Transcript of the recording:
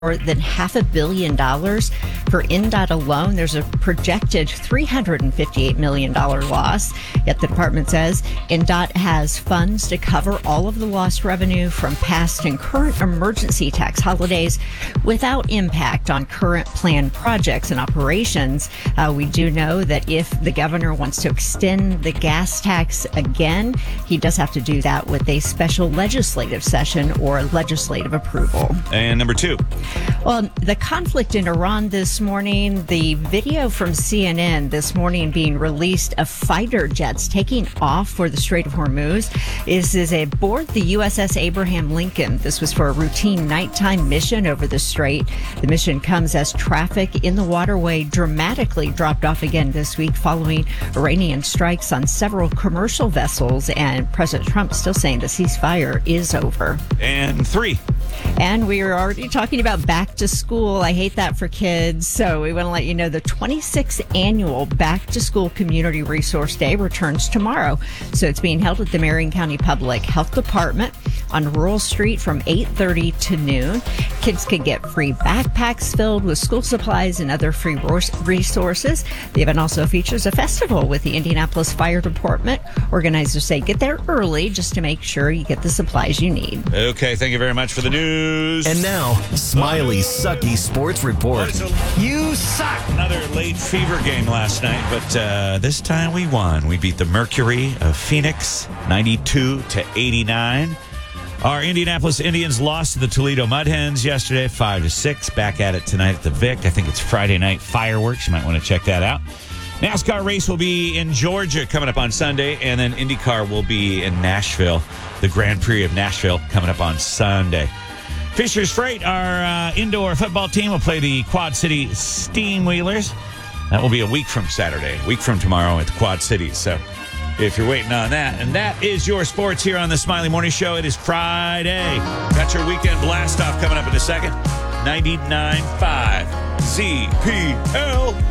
more than $500 million. For INDOT alone, there's a projected $358 million loss. Yet the department says INDOT has funds to cover all of the lost revenue from past and current emergency tax holidays without impact on current planned projects and operations. We do know that if the governor wants to extend the gas tax again, he does have to do that with a special legislative session or legislative approval. And number two. Well, the conflict in Iran this morning, the video from CNN this morning being released of fighter jets taking off for the Strait of Hormuz is aboard the USS Abraham Lincoln. This was for a routine nighttime mission over the strait. The mission comes as traffic in the waterway dramatically dropped off again this week following Iranian strikes on several commercial vessels, and President Trump still saying the ceasefire is over. And three. And we were already talking about back to school. I hate that for kids. So we want to let you know the 26th annual Back to School Community Resource Day returns tomorrow. So it's being held at the Marion County Public Health Department on Rural Street from 8:30 to noon. Kids can get free backpacks filled with school supplies and other free resources. The event also features a festival with the Indianapolis Fire Department. Organizers say get there early just to make sure you get the supplies you need. Okay, thank you very much for the news. And now, Smiley Sucky Sports Report. You suck! Another late fever game last night, but this time we won. We beat the Mercury of Phoenix 92-89. Our Indianapolis Indians lost to the Toledo Mud Hens yesterday, 5-6. Back at it tonight at the Vic. I think it's Friday night fireworks. You might want to check that out. NASCAR race will be in Georgia coming up on Sunday, and then IndyCar will be in Nashville. The Grand Prix of Nashville coming up on Sunday. Fisher's Freight, our indoor football team, will play the Quad City Steamwheelers. That will be a week from Saturday, a week from tomorrow at the Quad Cities. So if you're waiting on that. And that is your sports here on the Smiley Morning Show. It is Friday. Got your weekend blast off coming up in a second. 99.5 ZPL.